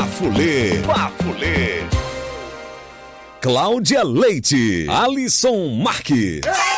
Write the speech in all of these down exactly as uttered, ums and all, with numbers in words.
Bafulê, Bafulê. Cláudia Leite, Alisson Marques.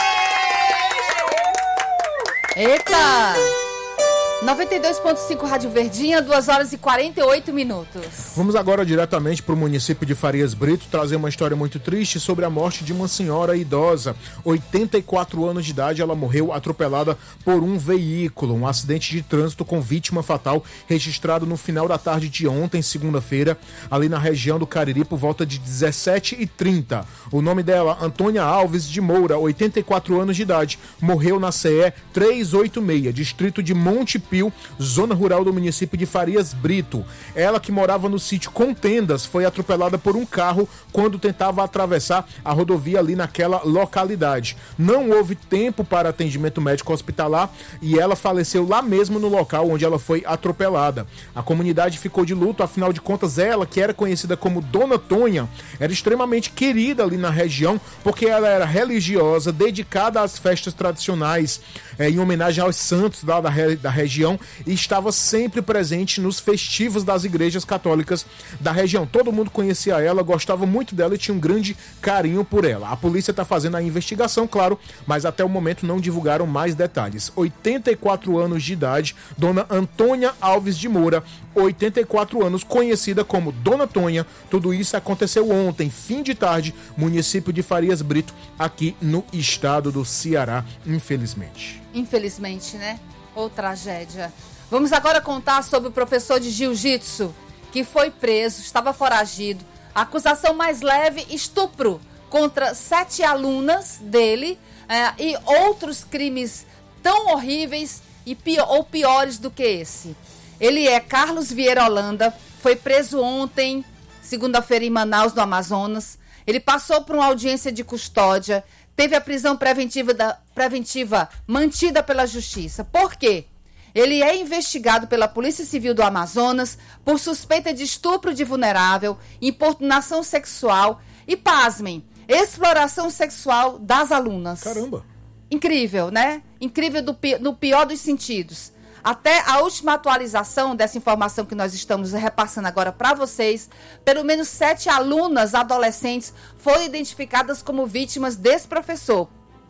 Eita! noventa e dois ponto cinco Rádio Verdinha, duas horas e quarenta e oito minutos. Vamos agora diretamente para o município de Farias Brito trazer uma história muito triste sobre a morte de uma senhora idosa. oitenta e quatro anos de idade, ela morreu atropelada por um veículo. Um acidente de trânsito com vítima fatal registrado no final da tarde de ontem, segunda-feira, ali na região do Cariri, por volta de dezessete e trinta. O nome dela, Antônia Alves de Moura, oitenta e quatro anos de idade, morreu na C E trezentos e oitenta e seis, distrito de Monte Pio, zona rural do município de Farias Brito. Ela, que morava no sítio Contendas, foi atropelada por um carro quando tentava atravessar a rodovia ali naquela localidade. Não houve tempo para atendimento médico hospitalar e ela faleceu lá mesmo no local onde ela foi atropelada. A comunidade ficou de luto, afinal de contas ela, que era conhecida como Dona Tonha, era extremamente querida ali na região, porque ela era religiosa, dedicada às festas tradicionais, é, em homenagem aos santos lá da, re, da região, e estava sempre presente nos festivos das igrejas católicas da região. Todo mundo conhecia ela, gostava muito dela e tinha um grande carinho por ela. A polícia está fazendo a investigação, claro, mas até o momento não divulgaram mais detalhes. oitenta e quatro anos de idade, Dona Antônia Alves de Moura, oitenta e quatro anos, conhecida como Dona Tonha. Tudo isso aconteceu ontem, fim de tarde, município de Farias Brito, aqui no estado do Ceará, infelizmente. Infelizmente, né? Ou tragédia. Vamos agora contar sobre o professor de jiu-jitsu que foi preso, estava foragido. A acusação mais leve, estupro contra sete alunas dele é, e outros crimes tão horríveis e pior, ou piores do que esse. Ele é Carlos Vieira Holanda, foi preso ontem, segunda-feira, em Manaus, no Amazonas. Ele passou por uma audiência de custódia, teve a prisão preventiva, da, preventiva mantida pela Justiça. Por quê? Ele é investigado pela Polícia Civil do Amazonas por suspeita de estupro de vulnerável, importunação sexual e, pasmem, exploração sexual das alunas. Caramba! Incrível, né? Incrível do, no pior dos sentidos. Até a última atualização dessa informação que nós estamos repassando agora para vocês, pelo menos sete alunas adolescentes foram identificadas como vítimas desse professor.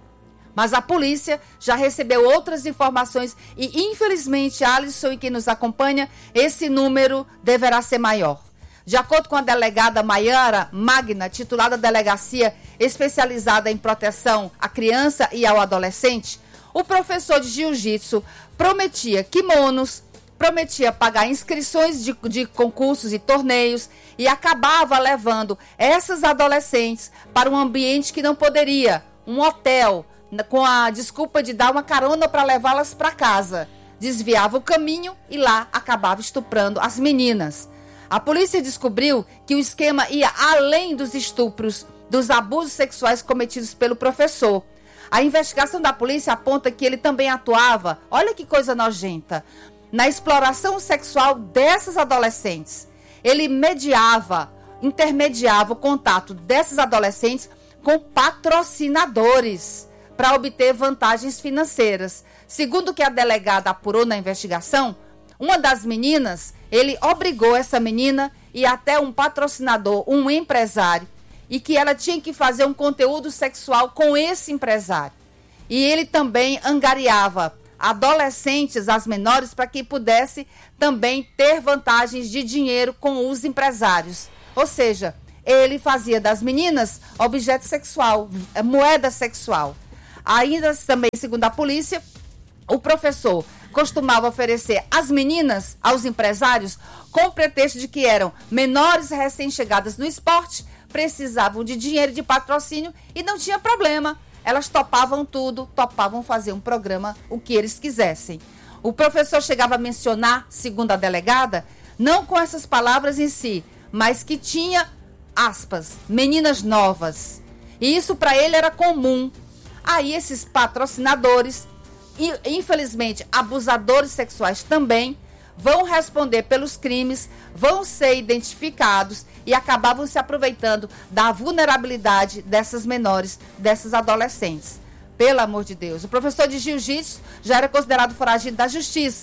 Mas a polícia já recebeu outras informações e, infelizmente, Alisson e quem nos acompanha, esse número deverá ser maior. De acordo com a delegada Maiara Magna, titular da Delegacia Especializada em Proteção à Criança e ao Adolescente, o professor de jiu-jitsu prometia kimonos, prometia pagar inscrições de, de concursos e torneios e acabava levando essas adolescentes para um ambiente que não poderia, um hotel, com a desculpa de dar uma carona para levá-las para casa. Desviava o caminho e lá acabava estuprando as meninas. A polícia descobriu que o esquema ia além dos estupros, dos abusos sexuais cometidos pelo professor. A investigação da polícia aponta que ele também atuava, olha que coisa nojenta, na exploração sexual dessas adolescentes. Ele mediava, intermediava o contato dessas adolescentes com patrocinadores para obter vantagens financeiras. Segundo o que a delegada apurou na investigação, uma das meninas, ele obrigou essa menina e até um patrocinador, um empresário, e que ela tinha que fazer um conteúdo sexual com esse empresário. E ele também angariava adolescentes, as menores, para que pudesse também ter vantagens de dinheiro com os empresários. Ou seja, ele fazia das meninas objeto sexual, moeda sexual. Ainda também, segundo a polícia, o professor costumava oferecer as meninas aos empresários com o pretexto de que eram menores recém-chegadas no esporte, precisavam de dinheiro de patrocínio e não tinha problema. Elas topavam tudo, topavam fazer um programa, o que eles quisessem. O professor chegava a mencionar, segundo a delegada, não com essas palavras em si, mas que tinha, aspas, meninas novas. E isso para ele era comum. Aí esses patrocinadores, e infelizmente abusadores sexuais também, vão responder pelos crimes, vão ser identificados e acabavam se aproveitando da vulnerabilidade dessas menores, dessas adolescentes. Pelo amor de Deus. O professor de jiu-jitsu já era considerado foragido da justiça.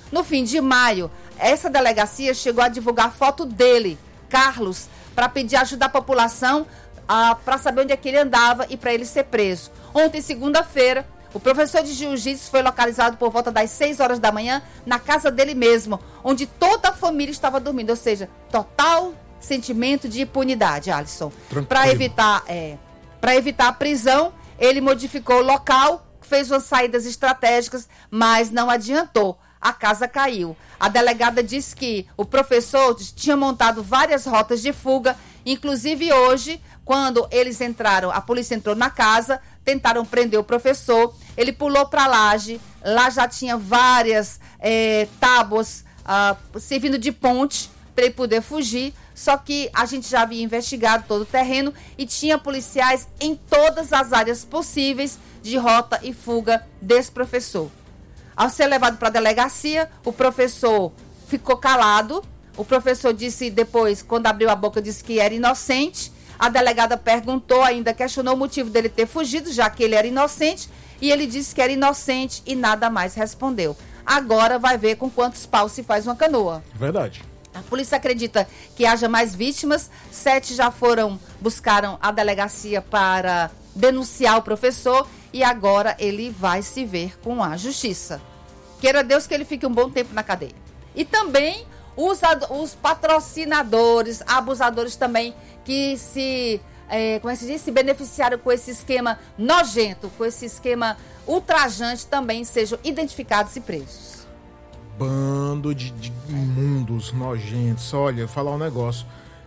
No fim de maio, essa delegacia chegou a divulgar foto dele, Carlos, para pedir ajuda à população, ah, para saber onde é que ele andava e para ele ser preso. Ontem, segunda-feira, o professor de jiu-jitsu foi localizado por volta das seis horas da manhã na casa dele mesmo, onde toda a família estava dormindo, ou seja, total sentimento de impunidade, Alisson. Para evitar, é, para evitar a prisão, ele modificou o local, fez umas saídas estratégicas, mas não adiantou. A casa caiu. A delegada disse que o professor tinha montado várias rotas de fuga, inclusive hoje, quando eles entraram, a polícia entrou na casa, tentaram prender o professor, ele pulou para a laje, lá já tinha várias é, tábuas ah, servindo de ponte para ele poder fugir, só que a gente já havia investigado todo o terreno e tinha policiais em todas as áreas possíveis de rota e fuga desse professor. Ao ser levado para a delegacia, o professor ficou calado. O professor disse depois, quando abriu a boca, disse que era inocente. A delegada perguntou ainda, questionou o motivo dele ter fugido, já que ele era inocente. E ele disse que era inocente e nada mais respondeu. Agora vai ver com quantos paus se faz uma canoa. Verdade. A polícia acredita que haja mais vítimas. Sete já foram, buscaram a delegacia para denunciar o professor. E agora ele vai se ver com a justiça. Queira Deus que ele fique um bom tempo na cadeia. E também os, os patrocinadores, abusadores também, que se, é, como é que se diz? Se beneficiaram com esse esquema nojento, com esse esquema ultrajante, também sejam identificados e presos. Bando de, de imundos, nojentos. Olha, falar um negócio.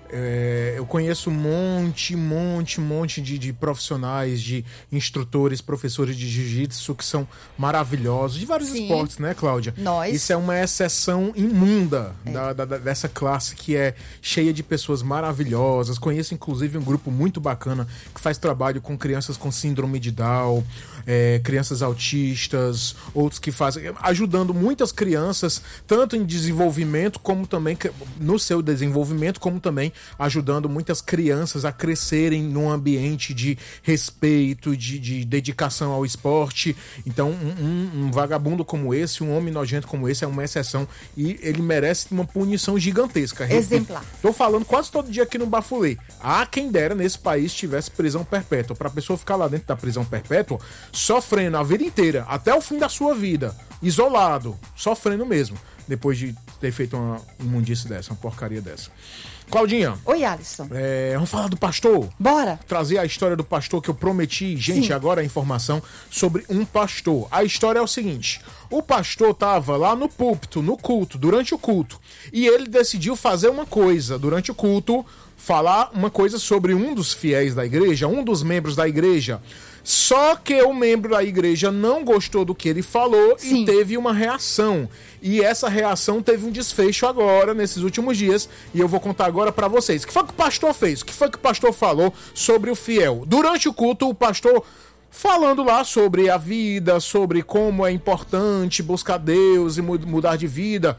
É, eu conheço um monte, monte, monte de, de profissionais, de instrutores, professores de jiu-jitsu que são maravilhosos, de vários Sim. esportes, né, Cláudia? Nós. Isso é uma exceção imunda é. da, da, dessa classe que é cheia de pessoas maravilhosas. Conheço, inclusive, um grupo muito bacana que faz trabalho com crianças com síndrome de Down, é, crianças autistas, outros que fazem, ajudando muitas crianças, tanto em desenvolvimento, como também no seu desenvolvimento, como também ajudando muitas crianças a crescerem num ambiente de respeito, de, de dedicação ao esporte. Então, um, um, um vagabundo como esse, um homem nojento como esse, é uma exceção e ele merece uma punição gigantesca. Exemplar. Tô falando quase todo dia aqui no Bafulê. Há quem dera nesse país tivesse prisão perpétua. Pra pessoa ficar lá dentro da prisão perpétua, sofrendo a vida inteira, até o fim da sua vida, isolado, sofrendo mesmo, depois de ter feito uma imundice dessa, uma porcaria dessa. Claudinha. Oi, Alisson. É, vamos falar do pastor? Bora. Trazer a história do pastor que eu prometi. Gente, Sim. agora a informação sobre um pastor. A história é o seguinte. O pastor estava lá no púlpito, no culto, durante o culto. E ele decidiu fazer uma coisa durante o culto, falar uma coisa sobre um dos fiéis da igreja, um dos membros da igreja. Só que o membro da igreja não gostou do que ele falou Sim. e teve uma reação. E essa reação teve um desfecho agora, nesses últimos dias, e eu vou contar agora pra vocês. O que foi que o pastor fez? O que foi que o pastor falou sobre o fiel? Durante o culto, o pastor falando lá sobre a vida, sobre como é importante buscar Deus e mudar de vida.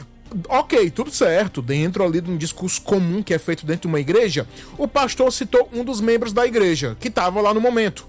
Ok, tudo certo, dentro ali de um discurso comum que é feito dentro de uma igreja, o pastor citou um dos membros da igreja, que estava lá no momento.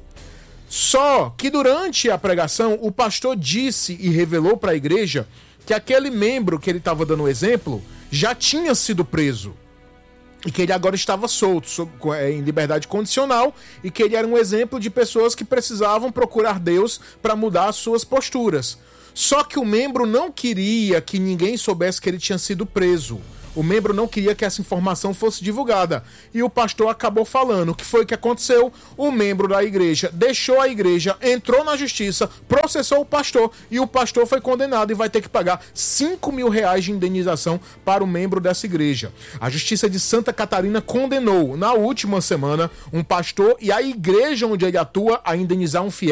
Só que durante a pregação, o pastor disse e revelou para a igreja que aquele membro que ele estava dando o exemplo já tinha sido preso. E que ele agora estava solto, em liberdade condicional, e que ele era um exemplo de pessoas que precisavam procurar Deus para mudar as suas posturas. Só que o membro não queria que ninguém soubesse que ele tinha sido preso. O membro não queria que essa informação fosse divulgada. E o pastor acabou falando. O que foi que aconteceu? O membro da igreja deixou a igreja, entrou na justiça, processou o pastor e o pastor foi condenado e vai ter que pagar cinco mil reais de indenização para o membro dessa igreja. A Justiça de Santa Catarina condenou, na última semana, um pastor e a igreja onde ele atua a indenizar um fiel